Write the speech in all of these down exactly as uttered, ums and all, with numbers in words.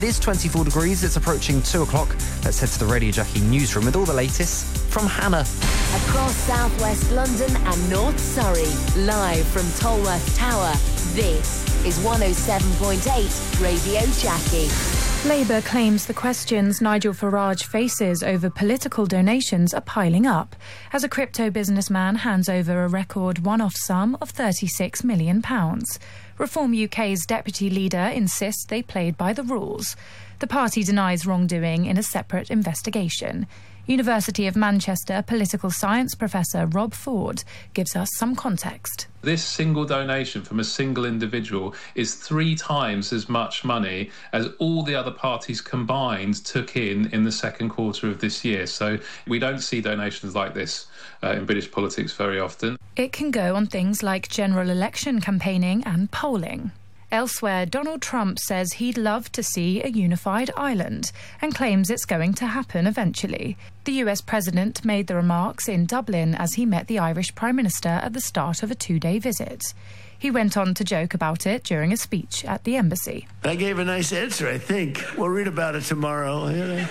It is twenty-four degrees, it's approaching two o'clock. Let's head to the Radio Jockey newsroom with all the latest from Hannah. Across southwest London and North Surrey, live from Tolworth Tower, this is one oh seven point eight Radio Jockey. Labour claims the questions Nigel Farage faces over political donations are piling up as a crypto businessman hands over a record one-off sum of thirty-six million pounds. Reform U K's deputy leader insists they played by the rules. The party denies wrongdoing in a separate investigation. University of Manchester political science professor Rob Ford gives us some context. This single donation from a single individual is three times as much money as all the other parties combined took in in the second quarter of this year. So we don't see donations like this uh, in British politics very often. It can go on things like general election campaigning and polling. Elsewhere, Donald Trump says he'd love to see a unified Ireland and claims it's going to happen eventually. The U S president made the remarks in Dublin as he met the Irish Prime Minister at the start of a two-day visit. He went on to joke about it during a speech at the embassy. I gave a nice answer, I think. We'll read about it tomorrow. You know?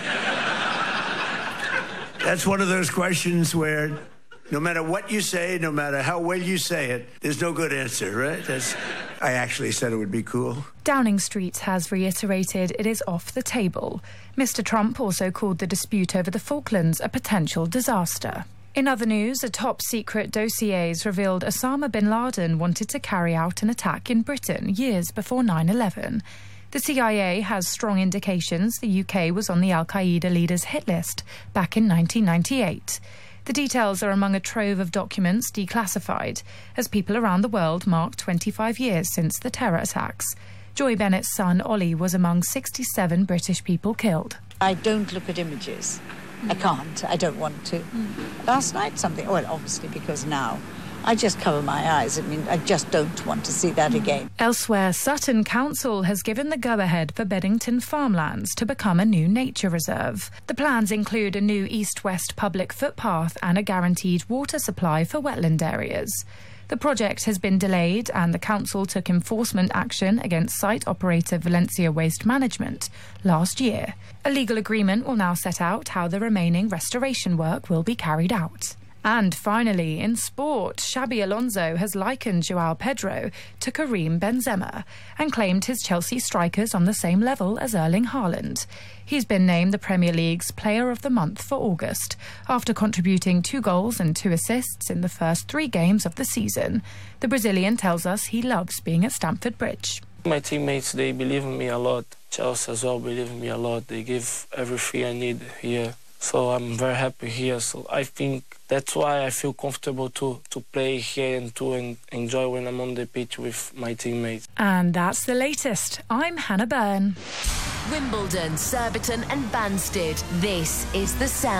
That's one of those questions where no matter what you say, no matter how well you say it, there's no good answer, right? That's, I actually said it would be cool. Downing Street has reiterated it is off the table. Mister Trump also called the dispute over the Falklands a potential disaster. In other news, a top-secret dossiers revealed Osama bin Laden wanted to carry out an attack in Britain years before nine eleven. The C I A has strong indications the U K was on the al-Qaeda leader's hit list back in nineteen ninety-eight. The details are among a trove of documents declassified as people around the world mark twenty-five years since the terror attacks. Joy Bennett's son Ollie was among sixty-seven British people killed. I don't look at images. Mm. I can't. I don't want to. Mm. Last night something, well, obviously because now I just cover my eyes. I mean, I just don't want to see that again. Elsewhere, Sutton Council has given the go-ahead for Beddington farmlands to become a new nature reserve. The plans include a new east-west public footpath and a guaranteed water supply for wetland areas. The project has been delayed and the council took enforcement action against site operator Valencia Waste Management last year. A legal agreement will now set out how the remaining restoration work will be carried out. And finally, in sport, Xabi Alonso has likened João Pedro to Karim Benzema and claimed his Chelsea strikers on the same level as Erling Haaland. He's been named the Premier League's Player of the Month for August after contributing two goals and two assists in the first three games of the season. The Brazilian tells us he loves being at Stamford Bridge. My teammates, they believe in me a lot. Chelsea as well believe in me a lot. They give everything I need here. So I'm very happy here. So I think that's why I feel comfortable to, to play here and to en- enjoy when I'm on the pitch with my teammates. And that's the latest. I'm Hannah Byrne. Wimbledon, Surbiton and Banstead. This is The Sound.